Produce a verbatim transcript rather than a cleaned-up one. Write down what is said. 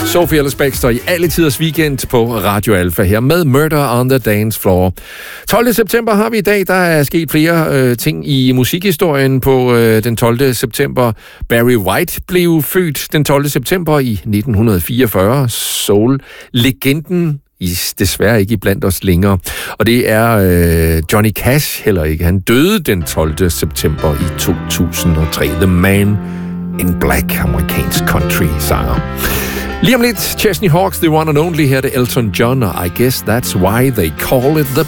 Sophie Ellis Bextor i alle tiders weekend på Radio Alpha her med Murder on the Dance Floor. tolvte september har vi i dag. Der er sket flere øh, ting i musikhistorien på øh, den tolvte september. Barry White blev født den tolvte september i nitten fireogfyrre. Soul-legenden I desværre ikke iblandt os længere. Og det er øh, Johnny Cash heller ikke. Han døde den tolvte september i to tusind og tre. The Man in Black, amerikansk country-sanger. Lige om lidt, Chesney Hawks, The One and Only, her det Elton John, og I Guess That's Why They Call It The